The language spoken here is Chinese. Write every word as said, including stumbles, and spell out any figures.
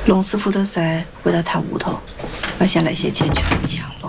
龙师傅的事回到他屋头，把下那些钱全抢了。